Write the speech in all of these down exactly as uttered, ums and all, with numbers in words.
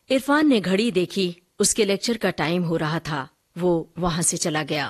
इरफान ने घड़ी देखी, उसके लेक्चर का टाइम हो रहा था। वो वहां से चला गया।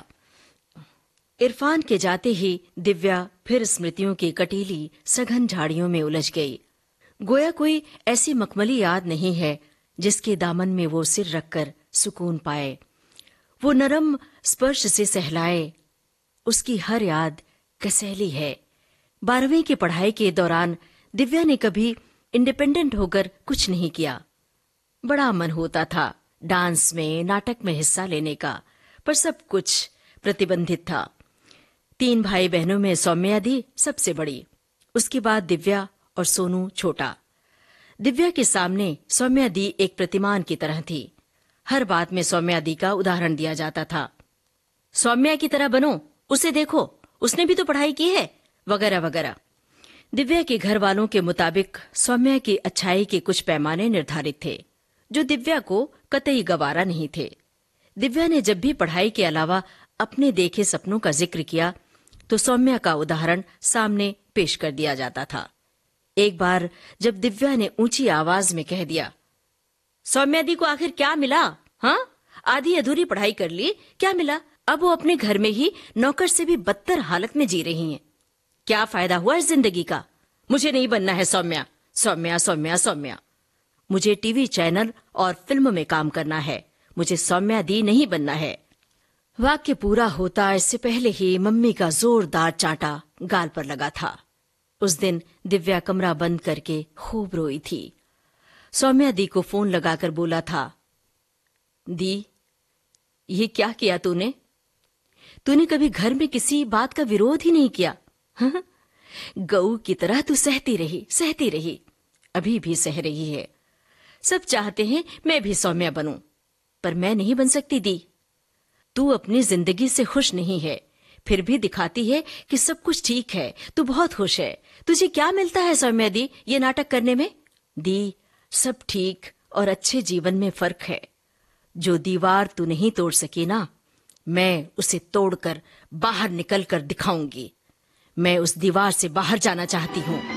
इरफान के जाते ही दिव्या फिर स्मृतियों की कटीली सघन झाड़ियों में उलझ गई। गोया कोई ऐसी मखमली याद नहीं है जिसके दामन में वो सिर रखकर सुकून पाए, वो नरम स्पर्श से सहलाए। उसकी हर याद कसैली है। बारहवीं की पढ़ाई के दौरान दिव्या ने कभी इंडिपेंडेंट होकर कुछ नहीं किया। बड़ा मन होता था डांस में, नाटक में हिस्सा लेने का, पर सब कुछ प्रतिबंधित था। तीन भाई बहनों में सौम्या दी सबसे बड़ी, उसके बाद दिव्या और सोनू छोटा। दिव्या के सामने सौम्या दी एक प्रतिमान की तरह थी। हर बात में सौम्या दी का उदाहरण दिया जाता था। सौम्या की तरह बनो, उसे देखो, उसने भी तो पढ़ाई की है, वगैरह वगैरह। दिव्या के घर वालों के मुताबिक सौम्या की अच्छाई के कुछ पैमाने निर्धारित थे, जो दिव्या को कतई गवारा नहीं थे। दिव्या ने जब भी पढ़ाई के अलावा अपने देखे सपनों का जिक्र किया तो सौम्या का उदाहरण सामने पेश कर दिया जाता था। एक बार जब दिव्या ने ऊंची आवाज में कह दिया, सौम्या दी को आखिर क्या मिला? हाँ, आधी अधूरी पढ़ाई कर ली, क्या मिला? अब वो अपने घर में ही नौकर से भी बदतर हालत में जी रही हैं। क्या फायदा हुआ इस जिंदगी का? मुझे नहीं बनना है सौम्या, सौम्या, सौम्या, सौम्या। मुझे टीवी चैनल और फिल्म में काम करना है, मुझे सौम्या दी नहीं बनना है। वाक्य पूरा होता इससे पहले ही मम्मी का जोरदार चांटा गाल पर लगा था। उस दिन दिव्या कमरा बंद करके खूब रोई थी। सौम्या दी को फोन लगाकर बोला था, दी, ये क्या किया तूने? तूने कभी घर में किसी बात का विरोध ही नहीं किया। हाँ? गऊ की तरह तू सहती रही, सहती रही, अभी भी सह रही है। सब चाहते हैं मैं भी सौम्या बनूं, पर मैं नहीं बन सकती दी। तू अपनी जिंदगी से खुश नहीं है, फिर भी दिखाती है कि सब कुछ ठीक है, तू बहुत खुश है। तुझे क्या मिलता है सौम्या दी ये नाटक करने में? दी, सब ठीक और अच्छे जीवन में फर्क है। जो दीवार तू नहीं तोड़ सकी ना, मैं उसे तोड़कर बाहर निकल कर दिखाऊंगी। मैं उस दीवार से बाहर जाना चाहती हूँ।